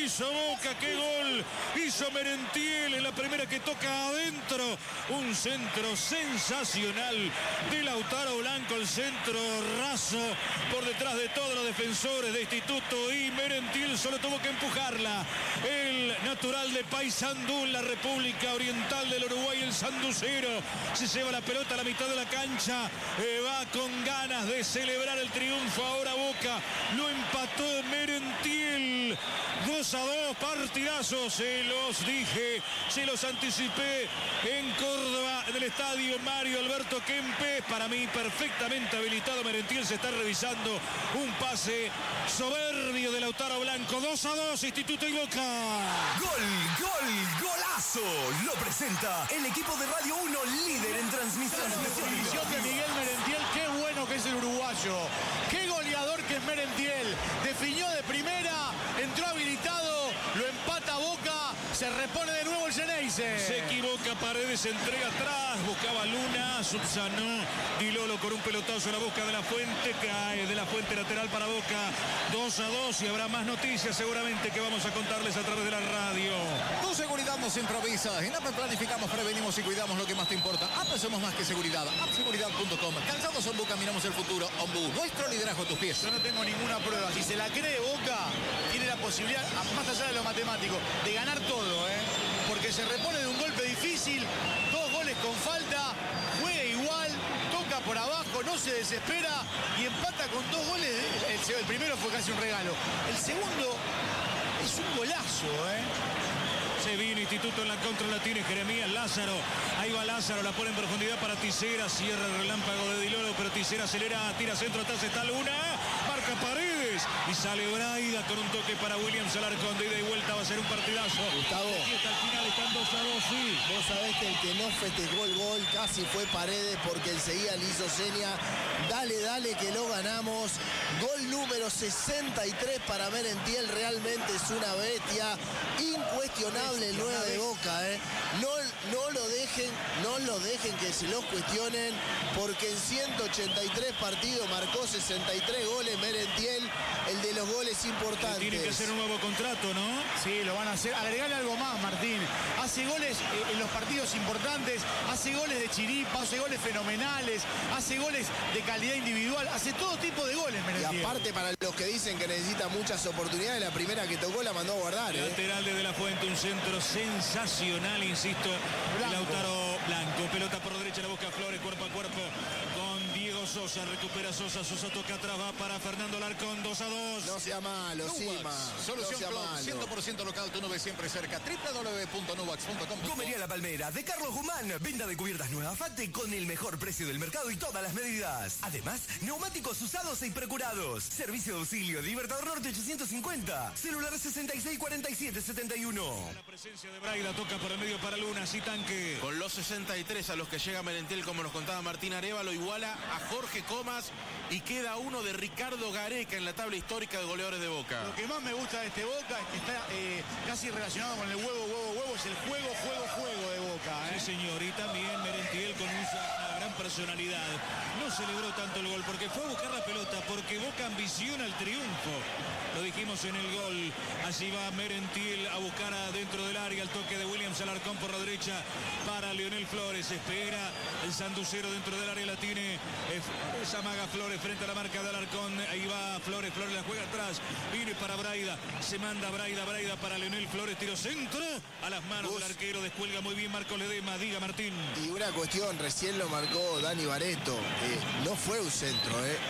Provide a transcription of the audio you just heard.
hizo Boca, qué gol hizo Merentiel en la primera que toca adentro. Un centro sensacional de Lautaro Blanco, el centro raso por detrás de todos los defensores de Instituto, y Merentiel solo tuvo que empujarla. El natural de Paysandú, la República Oriental del Uruguay, el sanducero, se lleva la pelota a la mitad de la cancha, va con ganas de celebrar el triunfo. Ahora Boca lo empató Merentiel. 2-2, partidazo, se los dije, se los anticipé en Córdoba, en el estadio Mario Alberto Kempes. Para mí perfectamente habilitado Merentiel, se está revisando un pase soberbio de Lautaro Blanco. 2-2, Instituto y Boca. Golazo. Lo presenta el equipo de Radio 1, líder en transmisiones. Transmisión de Miguel Merentiel, qué bueno que es el uruguayo. Qué goleador que es Merentiel. Definió de primera, entró habilitado, lo empata Boca, se repone de nuevo el Geneise. Se equivoca Paredes, entrega atrás, buscaba Luna, subsanó Di Lolo con un pelotazo a la boca de la Fuente, cae de la Fuente, lateral para Boca. 2-2, y habrá más noticias seguramente que vamos a contarles a través de la radio. Tu seguridad nos improvisa. En APE planificamos, prevenimos y cuidamos lo que más te importa. APE somos más que seguridad. APSeguridad.com. Calzados Ombu, caminamos el futuro. Ombu, nuestro liderazgo a tus pies. Yo no tengo ninguna prueba. Si se la cree Boca, tiene la posibilidad, más allá de lo matemático, de ganar todo, porque se repone de un golpe difícil, 2 goles con falta, juega igual, toca por abajo, no se desespera y empata con 2 goles. El primero fue casi un regalo. El segundo es un golazo, Se vino Instituto en la contra, la tiene Jeremías Lázaro. Ahí va Lázaro, la pone en profundidad para Tisera. Cierra el relámpago de Di Lolo, pero Tisera acelera, tira centro, atrás está Luna. Marca Paredes y sale Braida con un toque para Williams Alarcón. De ida y vuelta va a ser un partidazo. Gustavo, aquí está el final, están 2-2, sí. Vos sabés que el que no festejó el gol casi fue Paredes, porque enseguida le hizo seña. Dale, que lo ganamos. Gol número 63 para Merentiel. Realmente es una bestia. Incuestionable el 9 de Boca, No lo dejen que se los cuestionen, porque en 183 partidos marcó 63 goles Merentiel, el de los goles importantes. Tiene que hacer un nuevo contrato, ¿no? Sí, lo van a hacer. Agregale algo más, Martín. Hace goles en los partidos importantes, hace goles de chiripa, hace goles fenomenales, hace goles de calidad individual, hace todo tipo de goles, Merentiel. Y aparte, para los que dicen que necesita muchas oportunidades, la primera que tocó la mandó a guardar. Lateral de la Fuente, un centro sensacional, insisto. Lautaro Blanco, pelota por derecha, la busca Flores, cuerpo a cuerpo con Diego Sosa, recupera Sosa toca atrás, va para Fernando Alarcón. 2-2. No sea malo, Sima. Solución no sea Club, malo. 100% local, tu nube siempre cerca. www.nubax.com. Comería La Palmera de Carlos Guzmán. Venta de cubiertas Nueva Fate con el mejor precio del mercado y todas las medidas. Además, neumáticos usados e procurados. Servicio de auxilio Libertador Norte 850. Celular 664771. La presencia de Braida, toca por el medio para Luna, así tanque. Con los 63 a los que llega Merentiel, como nos contaba Martín Arévalo, iguala a Jorge Comas y queda uno de Ricardo Gareca en la tabla histórica de goleadores de Boca. Lo que más me gusta de este Boca es que está casi relacionado con el huevo, es el juego de Boca. Sí, señor, y también Merentiel con una gran personalidad. No celebró tanto el gol porque fue a buscar la pelota, porque Boca ambiciona el triunfo. Lo dijimos en el gol. Allí va Merentiel a buscar adentro del área el toque de Williams Alarcón por la derecha para Leonel Flores. Espera el sanducero dentro del área, la tiene esa maga Flores frente a la marca de Alarcón. Ahí va Flores la juega atrás. Viene para Braida. Se manda Braida para Leonel Flores. Tiro centro a las manos del arquero. Descuelga muy bien Marco Ledesma. Diga, Martín. Y una cuestión, recién lo marcó Dani Barreto. No fue un centro,